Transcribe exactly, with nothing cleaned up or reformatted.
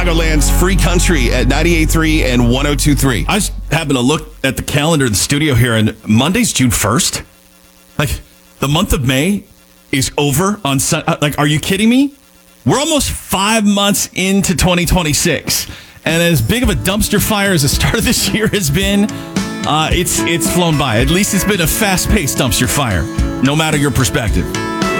Chicagoland's free country at ninety-eight point three and one oh two point three. I just happened to look at the calendar in the studio here, and Monday's June first. Like, the month of May is over on Sunday. Like, are you kidding me? We're almost five months into twenty twenty-six. And as big of a dumpster fire as the start of this year has been, uh, it's it's flown by. At least it's been a fast-paced dumpster fire, no matter your perspective.